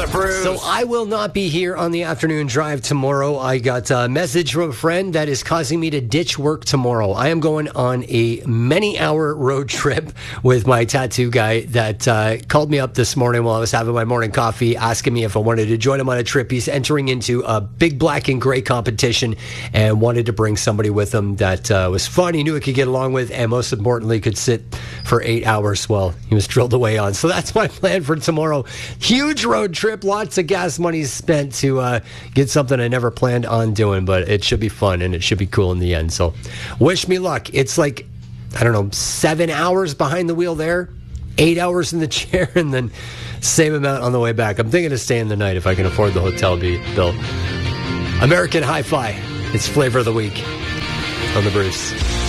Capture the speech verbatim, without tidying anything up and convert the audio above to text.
Bruce. So I will not be here on the afternoon drive tomorrow. I got a message from a friend that is causing me to ditch work tomorrow. I am going on a many-hour road trip with my tattoo guy that uh, called me up this morning while I was having my morning coffee, asking me if I wanted to join him on a trip. He's entering into a big black and gray competition and wanted to bring somebody with him that uh, was fun, he knew he could get along with, and most importantly, could sit for eight hours while he was drilled away on. So that's my plan for tomorrow. Huge road trip, lots of gas money spent to uh, get something I never planned on doing, but it should be fun and it should be cool in the end. So wish me luck. It's like, I don't know, seven hours behind the wheel there, eight hours in the chair, and then same amount on the way back. I'm thinking of staying the night if I can afford the hotel bill. American Hi-Fi. It's flavor of the week on the Bruce.